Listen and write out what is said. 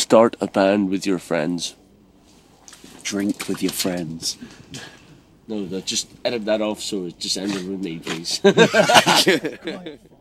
Start a band with your friends. Drink with your friends. No, just edit that off so it just ended with me, please.